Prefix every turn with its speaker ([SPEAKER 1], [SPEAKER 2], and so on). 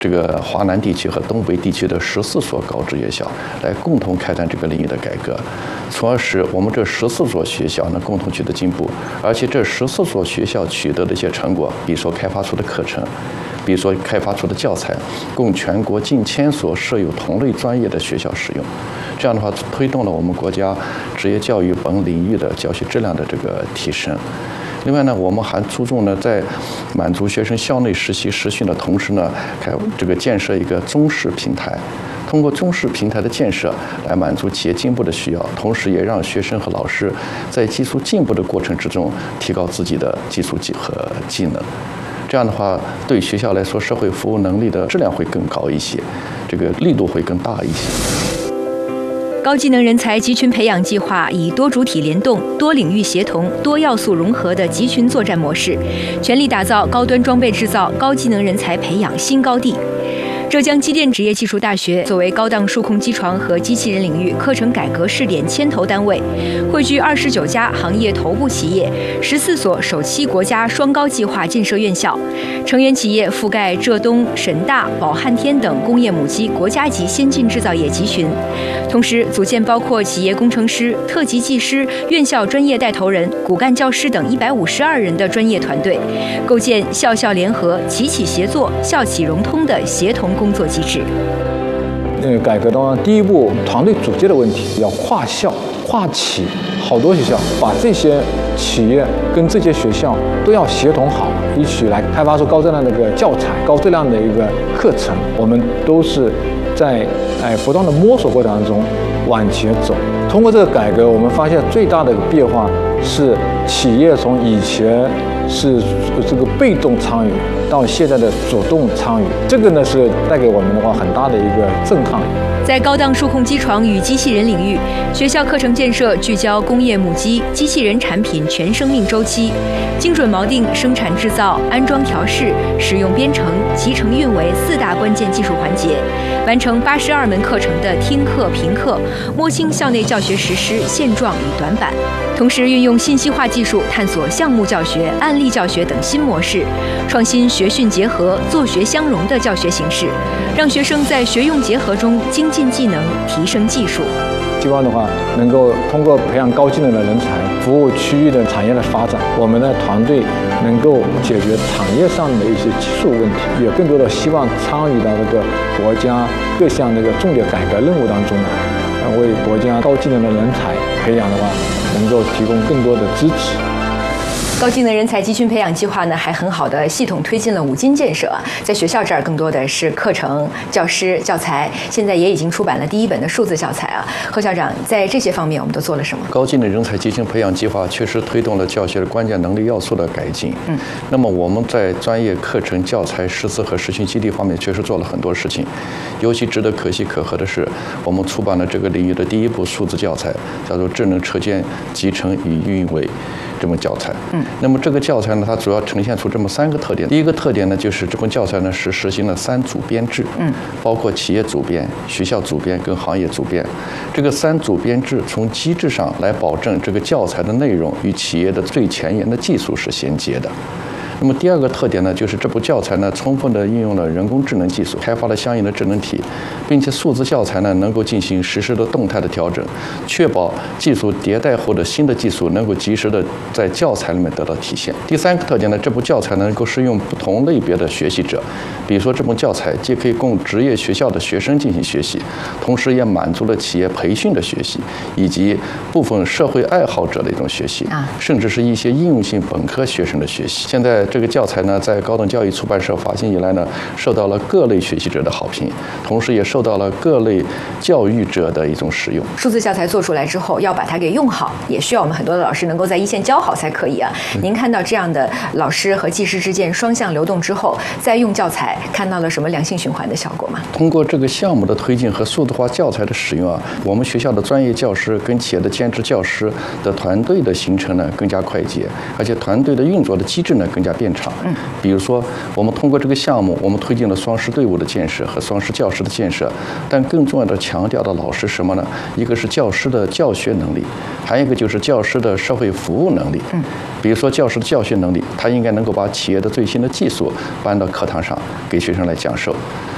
[SPEAKER 1] 这个华南地区和东北地区的14所高职院校来共同开展这个领域的改革，从而使我们这14所学校呢共同取得进步。而且这14所学校取得的一些成果，比如说开发出的课程，比如说开发出的教材，供全国近1000所设有同类专业的学校使用。这样的话，推动了我们国家职业教育本领域的教学质量的这个提升。另外呢，我们还注重呢，在满足学生校内实习实训的同时呢，建设一个中式平台，通过中式平台的建设来满足企业进步的需要，同时也让学生和老师在技术进步的过程之中提高自己的技术和技能。这样的话，对学校来说，社会服务能力的质量会更高一些，这个力度会更大一些。
[SPEAKER 2] 高技能人才集群培养计划以多主体联动、多领域协同、多要素融合的集群作战模式，全力打造高端装备制造、高技能人才培养新高地。浙江机电职业技术大学作为高档数控机床和机器人领域课程改革试点牵头单位，汇聚29家行业头部企业、14所首期国家双高计划建设院校，成员企业覆盖浙东、沈大、宝汉天等工业母机国家级先进制造业集群，同时组建包括企业工程师、特级技师、院校专业带头人、骨干教师等152人的专业团队，构建校校联合、企企协作、校企融通的协同工作机制。
[SPEAKER 3] 改革当中，第一步团队组建的问题要跨校、跨企，好多学校把这些企业跟这些学校都要协同好，一起来开发出高质量的一个教材、高质量的一个课程。我们都是在不断的摸索过程当中往前走。通过这个改革，我们发现最大的变化是企业从以前是这个被动参与到现在的主动参与，这个呢是带给我们的话很大的一个震撼。
[SPEAKER 2] 在高档数控机床与机器人领域，学校课程建设聚焦工业母机、机器人产品全生命周期，精准锚定生产制造、安装调试、使用编程、集成运维4大关键技术环节，完成82门课程的听课评课，摸清校内教学实施现状与短板。同时运用信息化技术探索项目教学、案例教学等新模式，创新学训结合、做学相融的教学形式，让学生在学用结合中精进技能、提升技术。
[SPEAKER 3] 希望的话，能够通过培养高技能的人才，服务区域的产业的发展。我们的团队能够解决产业上的一些技术问题，也更多的希望参与到这个国家各项这个重点改革任务当中来，为国家高技能的人才培养的话，能够提供更多的支持。
[SPEAKER 2] 高技能人才集群培养计划呢，还很好的系统推进了5金建设。在学校这儿，更多的是课程、教师、教材，现在也已经出版了第1本的数字教材啊。贺校长，在这些方面我们都做了什么？
[SPEAKER 1] 高技能人才集群培养计划确实推动了教学的关键能力要素的改进。那么我们在专业课程、教材、师资和实训基地方面确实做了很多事情。尤其值得可喜可贺的是，我们出版了这个领域的第1部数字教材，叫做《智能车间集成与运维》这本教材。那么这个教材呢，它主要呈现出这么3个特点。第一个特点呢，就是这本教材呢是实行了3组编制，包括企业组编、学校组编跟行业组编。这个3组编制从机制上来保证这个教材的内容与企业的最前沿的技术是衔接的。那么第2个特点呢，就是这部教材呢充分的运用了人工智能技术，开发了相应的智能体，并且数字教材呢能够进行实时的动态的调整，确保技术迭代或者新的技术能够及时的在教材里面得到体现。第3个特点呢，这部教材能够适用不同类别的学习者，比如说这部教材既可以供职业学校的学生进行学习，同时也满足了企业培训的学习以及部分社会爱好者的一种学习，甚至是一些应用性本科学生的学习。现在这个教材呢，在高等教育出版社发行以来呢，受到了各类学习者的好评，同时也受到了各类教育者的一种使用。
[SPEAKER 2] 数字教材做出来之后，要把它给用好，也需要我们很多的老师能够在一线教好才可以啊。您看到这样的老师和技师之间双向流动之后，再用教材，看到了什么良性循环的效果吗？
[SPEAKER 1] 通过这个项目的推进和数字化教材的使用啊，我们学校的专业教师跟企业的兼职教师的团队的形成呢更加快捷，而且团队的运作的机制呢更加变畅。比如说，我们通过这个项目，我们推进了双师队伍的建设和双师教师的建设，但更重要的强调的老师什么呢？一个是教师的教学能力，还有一个就是教师的社会服务能力。比如说教师的教学能力，他应该能够把企业的最新的技术搬到课堂上给学生来讲授。